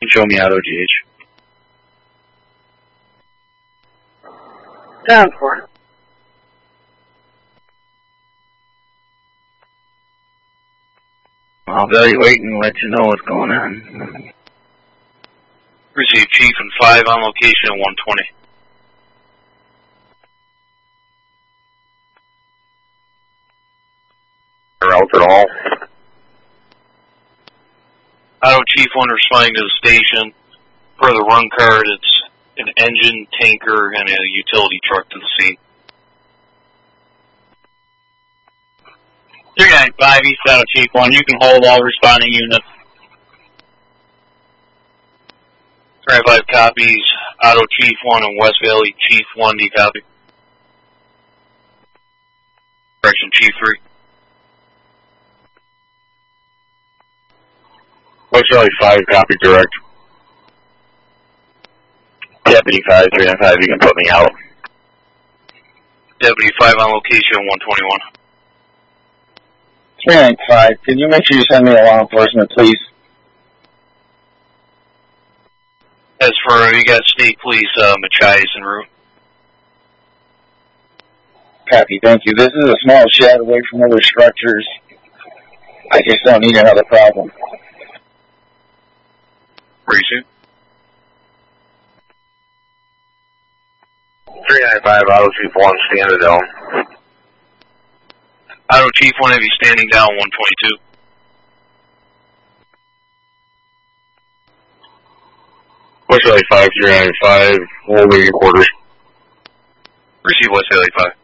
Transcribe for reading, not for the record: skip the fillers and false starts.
Show me auto GH. Down for it. I'll evaluate and let you know what's going on. Receive Chief and 5 on location at 120. Route at all. Auto Chief 1 responding to the station. Per the run card, it's an engine, tanker, and a utility truck to the scene. 395 East Auto Chief 1, you can hold all responding units. 395 copies. Auto Chief 1 and West Valley Chief 1, do you copy? Correction, Chief 3. West Valley 5, copy direct. Deputy 5, 395, you can put me out. Deputy 5 on location at 121. 395, can you make sure you send me a law enforcement, please? As for, you got State Police, Machias en route. Copy, thank you. This is a small shed away from other structures. I just don't need another problem. Appreciate it. 395, Auto Chief 1, standing down. Auto Chief 1, have you standing down 122. West Valley 5, 395, holding your quarters. Receive West Valley 5.